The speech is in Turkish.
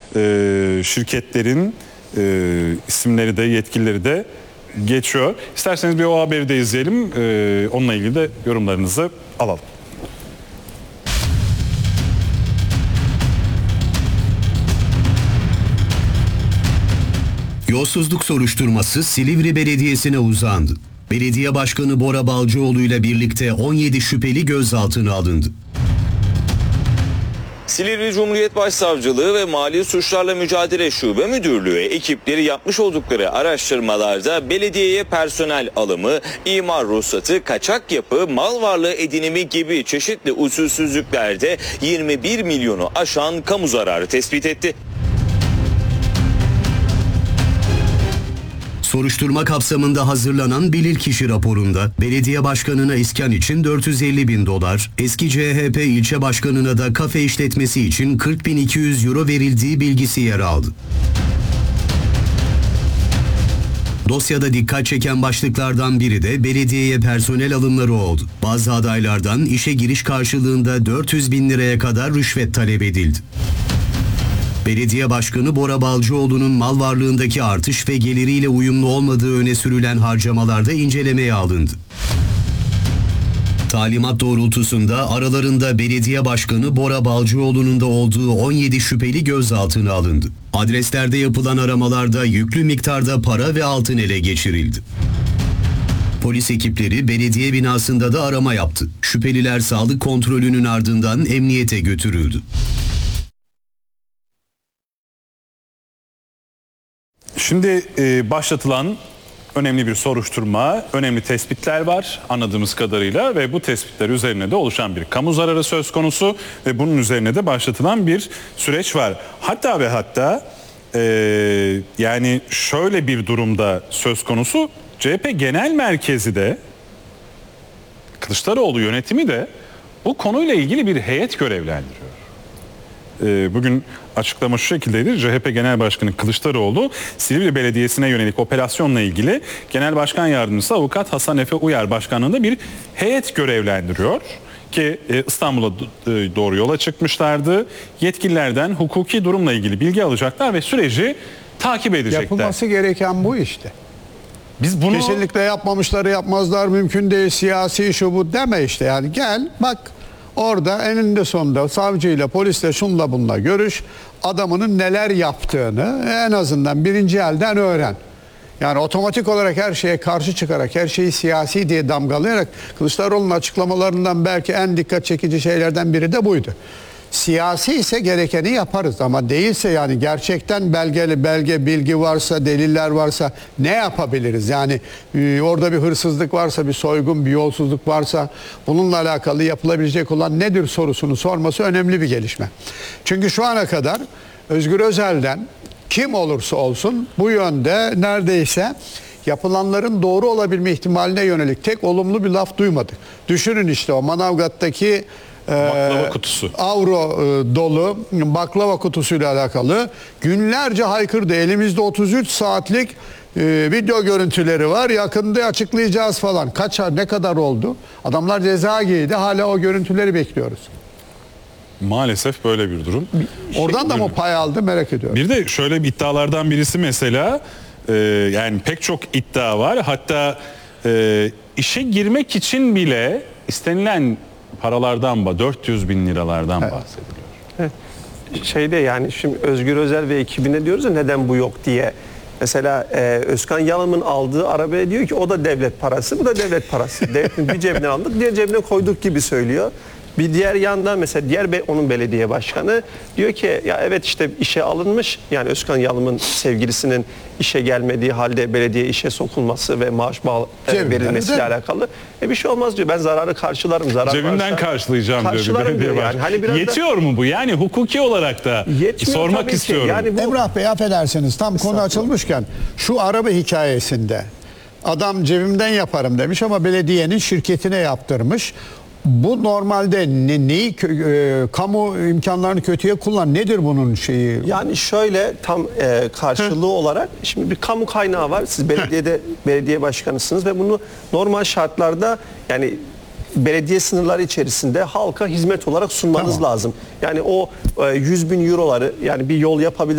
şirketlerin isimleri de yetkilileri de geçiyor. İsterseniz bir o haberi de izleyelim. Onunla ilgili de yorumlarınızı alalım. Yolsuzluk soruşturması Silivri Belediyesi'ne uzandı. Belediye Başkanı Bora Balcıoğlu ile birlikte 17 şüpheli gözaltına alındı. Silivri Cumhuriyet Başsavcılığı ve Mali Suçlarla Mücadele Şube Müdürlüğü ekipleri yapmış oldukları araştırmalarda belediyeye personel alımı, imar ruhsatı, kaçak yapı, mal varlığı edinimi gibi çeşitli usulsüzlüklerde 21 milyonu aşan kamu zararı tespit etti. Soruşturma kapsamında hazırlanan bilirkişi raporunda belediye başkanına iskan için 450 bin dolar, eski CHP ilçe başkanına da kafe işletmesi için 40.200 euro verildiği bilgisi yer aldı. Dosyada dikkat çeken başlıklardan biri de belediyeye personel alımları oldu. Bazı adaylardan işe giriş karşılığında 400 bin liraya kadar rüşvet talep edildi. Belediye Başkanı Bora Balcıoğlu'nun mal varlığındaki artış ve geliriyle uyumlu olmadığı öne sürülen harcamalarda incelemeye alındı. Talimat doğrultusunda aralarında Belediye Başkanı Bora Balcıoğlu'nun da olduğu 17 şüpheli gözaltına alındı. Adreslerde yapılan aramalarda yüklü miktarda para ve altın ele geçirildi. Polis ekipleri belediye binasında da arama yaptı. Şüpheliler sağlık kontrolünün ardından emniyete götürüldü. Şimdi başlatılan önemli bir soruşturma, önemli tespitler var anladığımız kadarıyla ve bu tespitler üzerine de oluşan bir kamu zararı söz konusu ve bunun üzerine de başlatılan bir süreç var. Hatta ve hatta yani şöyle bir durumda söz konusu, CHP Genel Merkezi de Kılıçdaroğlu yönetimi de bu konuyla ilgili bir heyet görevlendiriyor. Bugün açıklama şu şekildeydi. CHP Genel Başkanı Kılıçdaroğlu Silivri Belediyesi'ne yönelik operasyonla ilgili Genel Başkan Yardımcısı Avukat Hasan Efe Uyar Başkanlığı'nda bir heyet görevlendiriyor ki İstanbul'a doğru yola çıkmışlardı. Yetkililerden hukuki durumla ilgili bilgi alacaklar ve süreci takip edecekler. Yapılması gereken bu işte. Biz bunu kesinlikle yapmamışları yapmazlar, mümkün değil, siyasi şu bu deme işte. Yani gel bak, orada eninde sonunda savcıyla, polisle, şunla bunla görüş, adamının neler yaptığını en azından birinci elden öğren. Yani otomatik olarak her şeye karşı çıkarak, her şeyi siyasi diye damgalayarak, Kılıçdaroğlu'nun açıklamalarından belki en dikkat çekici şeylerden biri de buydu. Siyasi ise gerekeni yaparız ama değilse, yani gerçekten belge bilgi varsa, deliller varsa ne yapabiliriz? Yani orada bir hırsızlık varsa, bir soygun, bir yolsuzluk varsa bununla alakalı yapılabilecek olan nedir sorusunu sorması önemli bir gelişme. Çünkü şu ana kadar Özgür Özel'den kim olursa olsun bu yönde neredeyse yapılanların doğru olabilme ihtimaline yönelik tek olumlu bir laf duymadık. Düşünün işte o Manavgat'taki baklava kutusu. Avro dolu baklava kutusuyla alakalı günlerce haykırdı. Elimizde 33 saatlik video görüntüleri var. Yakında açıklayacağız falan. Ne kadar oldu? Adamlar ceza giydi. Hala o görüntüleri bekliyoruz. Maalesef böyle bir durum. Oradan da mı pay aldı merak ediyorum. Bir de şöyle bir iddialardan birisi mesela yani pek çok iddia var. Hatta işe girmek için bile istenilen paralardan 400 bin liralardan bahsediliyor. Evet. Şeyde yani şimdi Özgür Özel ve ekibine diyoruz ya neden bu yok diye. Mesela Özkan Yalım'ın aldığı arabaya diyor ki o da devlet parası, bu da devlet parası. Devletin bir cebinden aldık, diğer cebine koyduk gibi söylüyor. Bir diğer yandan mesela onun belediye başkanı diyor ki ya evet işte işe alınmış, yani Özkan Yalım'ın sevgilisinin işe gelmediği halde belediye işe sokulması ve maaş verilmesiyle alakalı. Bir şey olmaz diyor, ben zararı karşılarım. Cebimden karşılayacağım diyor belediye başkanı. Yani hani yetiyor mu bu? Yani hukuki olarak da sormak istiyorum. Yani Emrah Bey affedersiniz, tam konu açılmışken şu araba hikayesinde adam cebimden yaparım demiş ama belediyenin şirketine yaptırmış. Bu normalde neyi kamu imkanlarını kötüye kullan, nedir bunun şeyi? Yani şöyle tam karşılığı olarak şimdi bir kamu kaynağı var. Siz belediye başkanısınız ve bunu normal şartlarda yani belediye sınırları içerisinde halka hizmet olarak sunmanız lazım. Yani o 100 bin euroları, yani bir yol yapabilir